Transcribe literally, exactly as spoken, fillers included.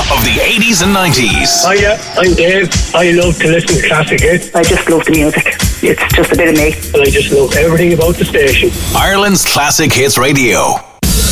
of the eighties and nineties. Hiya, I'm Dave. I love to listen to classic hits. I just love the music. It's just a bit of me. And I just love everything about the station. Ireland's Classic Hits Radio.